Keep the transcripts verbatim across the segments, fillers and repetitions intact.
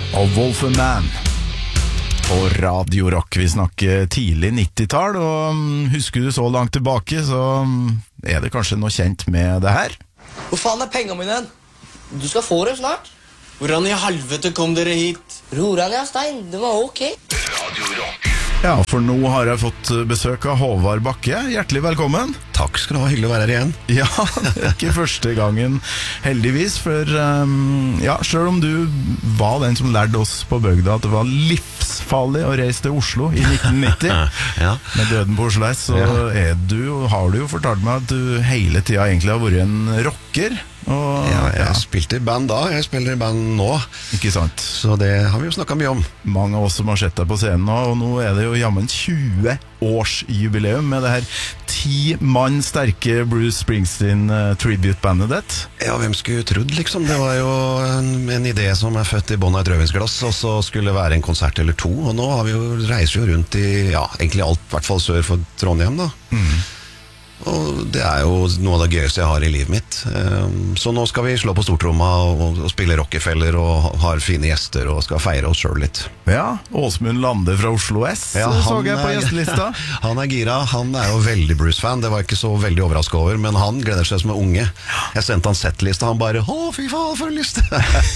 Og Wolfen Man på Radio Rock. Vi snakker tidlig nittitall, og husker du så langt tilbake, så er det kanskje noe kjent med det her. Hvor faen er pengene mine? Du skal få det snart. Hvordan i helvete kom dere hit? Roran, ja, Stein, det var ok. Radio Rock. Ja, for nå har jeg fått besøk av Håvard Bakke. Hjertelig velkommen. Takk skal du ha, hyggelig å være her igjen. Ja, det er ikke første gangen, heldigvis, for um, ja, selv om du var den som lærte oss på bygda at det var livsfarlig å reise til Oslo i nitten nitti, ja. med døden på Oslo S, så ja. er du, har du jo fortalt meg at du hele tiden egentlig har vært en rocker. Og, ja, jeg ja. spilte i band da, jeg spiller i band nå. Ikke sant? Så det har vi jo snakket mye om. Mange av oss som har sett deg på scenen nå, og nå er det jo jammen tjue års jubileum med det her ti mann sterke Bruce Springsteen uh, tribute-bandet ditt. Ja, hvem skulle trodd liksom? Det var jo en, en idé som er født i bånn av et rødvinsglass, og så skulle det være en konsert eller to, og nå har vi jo, reiser jo rundt i, ja, egentlig alt, i hvert fall sør for Trondheim da. Mm. Og det er jo noe av det gøyeste jeg har i livet mitt. Så nå skal vi slå på stortromma og, og spille Rockefeller og har fine gjester og skal feire oss selv litt. Ja, Åsmund Lande fra Oslo S, ja, så jeg på gjestelista. Han er gira, han er jo veldig Bruce-fan, det var jeg ikke så veldig overrasket over, men han gleder seg som en unge. Jeg sendte han settlista, han bare, å fy faen for en liste!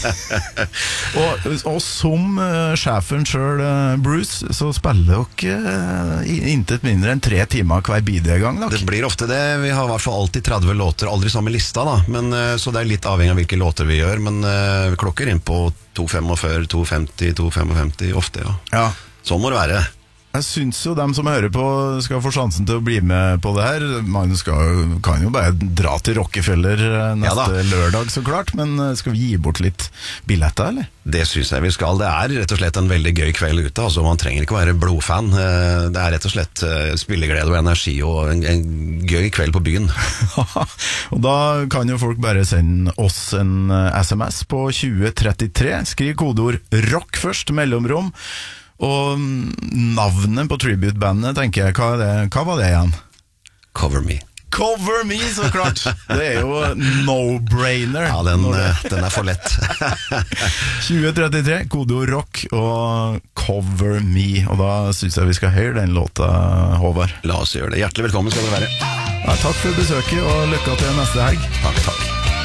og, og som uh, sjefen selv, uh, Bruce, så spiller dere uh, intet mindre enn tre timer hver bidegang. Det blir ofte det, vi har i hvert fall alltid tretti låter, aldri samme lista da, men, så det er litt avhengig av hvilke låter vi gjør, men vi klokker inn på to femtifem, to femti, to femtifem ofte, ja. Ja. Sånn må det være. Jeg synes jo dem som hører på skal få sjansen til å bli med på det her. Man skal, kan jo bare dra til Rockefeller neste ja lørdag så klart, men skal vi gi bort litt billetter, eller? Det synes jeg vi skal. Det er rett og slett en veldig gøy kveld ute, altså man trenger ikke å være blodfan. Det er rett og slett spilleglede og energi og en, en gøy kveld på byen. Og da kan jo folk bare sende oss en sms på tjue trettitre, skriv kodeord rock først, mellomrom. Og navnet på tribute-bandet, tenker jeg, hva, det, hva var det igjen? Cover Me. Cover Me, så klart! Det er jo no-brainer. Ja, den, den er for lett. tjue trettitre, kodeord rock og Cover Me. Og da synes jeg vi skal høre den låta, Håvard. La oss gjøre det. Hjertelig velkommen skal du være. Ja, takk for besøket, og lykke til neste helg. Takk, takk.